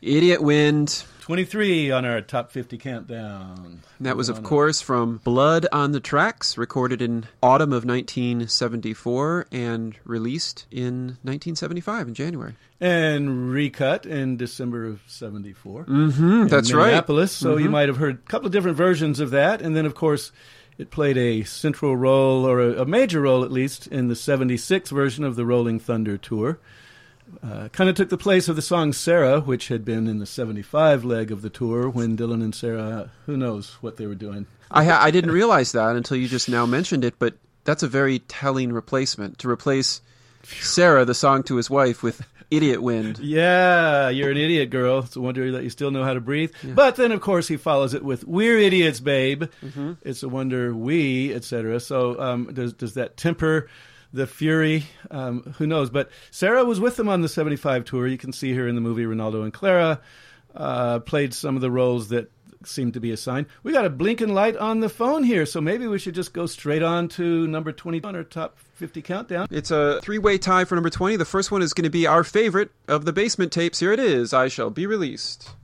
Idiot Wind. 23 on our top 50 countdown. That was, of course, from Blood on the Tracks, recorded in autumn of 1974 and released in 1975 in January. And recut in December of 74. That's right. Minneapolis, so you might have heard a couple of different versions of that. And then, of course, it played a central role, or a major role at least, in the 76 version of the Rolling Thunder Tour. Kind of took the place of the song Sarah, which had been in the 75 leg of the tour when Dylan and Sarah, who knows what they were doing. I didn't realize that until you just now mentioned it, but that's a very telling replacement, to replace Sarah, the song to his wife, with Idiot Wind. Yeah, you're an idiot, girl. It's a wonder that you still know how to breathe. Yeah. But then, of course, he follows it with We're Idiots, Babe. It's a wonder we, etc. So does that temper the fury? Who knows? But Sarah was with them on the 75 tour. You can see her in the movie Ronaldo and Clara. Played some of the roles that seemed to be assigned. We got a blinking light on the phone here, so maybe we should just go straight on to number 20 on our top 50 countdown. It's a three-way tie for number 20. The first one is going to be our favorite of the Basement tapes. Here it is, I Shall Be Released.